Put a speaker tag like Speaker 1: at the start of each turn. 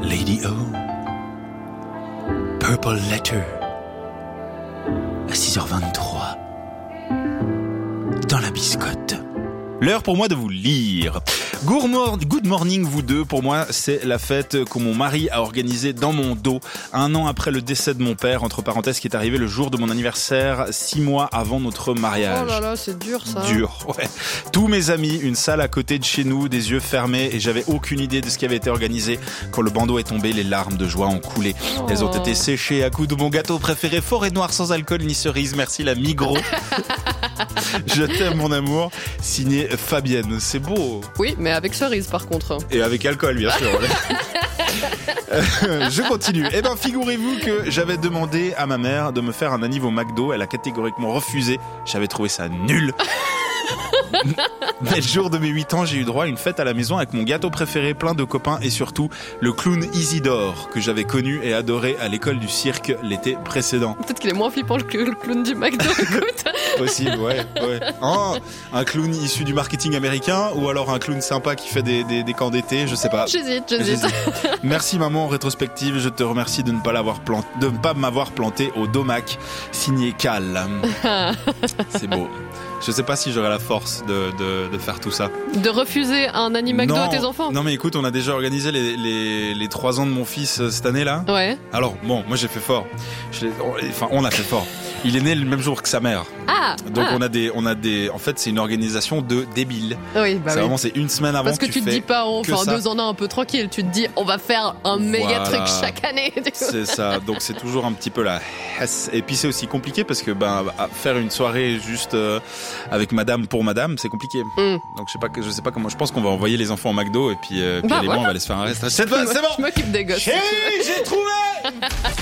Speaker 1: Lady O, Purple Letter, à 6h23, dans la biscotte. L'heure pour moi de vous lire. Good morning vous deux, pour moi c'est la fête que mon mari a organisée dans mon dos 1 an après le décès de mon père, entre parenthèses, qui est arrivé le jour de mon anniversaire, 6 mois avant notre mariage.
Speaker 2: Oh là là, c'est dur ça.
Speaker 1: Dur, ouais. Tous mes amis, une salle à côté de chez nous, des yeux fermés, et j'avais aucune idée de ce qui avait été organisé. Quand le bandeau est tombé, les larmes de joie ont coulé.
Speaker 2: Oh.
Speaker 1: Elles ont été séchées à coups de mon gâteau préféré, forêt noire sans alcool ni cerise, merci la Migros. Je t'aime mon amour, signé Fabienne. C'est beau.
Speaker 2: Oui, mais avec cerise par contre.
Speaker 1: Et avec alcool, bien sûr. Je continue. Eh ben, figurez-vous que j'avais demandé à ma mère de me faire un anniv au McDo. Elle a catégoriquement refusé. J'avais trouvé ça nul. Mais le jour de mes 8 ans, j'ai eu droit à une fête à la maison avec mon gâteau préféré, plein de copains et surtout le clown Isidore que j'avais connu et adoré à l'école du cirque l'été précédent.
Speaker 2: Peut-être qu'il est moins flippant que le clown du McDo, écoute.
Speaker 1: Possible, ouais. Oh, un clown issu du marketing américain ou alors un clown sympa qui fait des camps d'été, je sais pas.
Speaker 2: J'hésite.
Speaker 1: Merci maman, en rétrospective, je te remercie de ne pas m'avoir planté au domac, signé Cal. C'est beau. Je sais pas si j'aurai la force de faire tout ça.
Speaker 2: De refuser un anniv McDo à tes enfants?
Speaker 1: Non mais écoute, on a déjà organisé les 3 ans de mon fils cette année-là.
Speaker 2: Ouais.
Speaker 1: Alors bon, moi j'ai fait fort. On a fait fort. Il est né le même jour que sa mère.
Speaker 2: Ah.
Speaker 1: Donc on a des. En fait, c'est une organisation de débiles.
Speaker 2: Oui, bah
Speaker 1: c'est
Speaker 2: oui.
Speaker 1: vraiment, c'est une semaine avant.
Speaker 2: Parce que tu te dis pas, enfin 2 ans un peu tranquille. Tu te dis, on va faire un méga truc chaque année.
Speaker 1: C'est ça. Donc c'est toujours un petit peu la. Et puis c'est aussi compliqué parce que faire une soirée juste avec madame pour madame, c'est compliqué. Donc je sais pas comment. Je pense qu'on va envoyer les enfants au McDo et puis allez, bon, on va aller se faire un reste. C'est bon.
Speaker 2: Je m'occupe des gosses.
Speaker 1: Chérie, j'ai trouvé.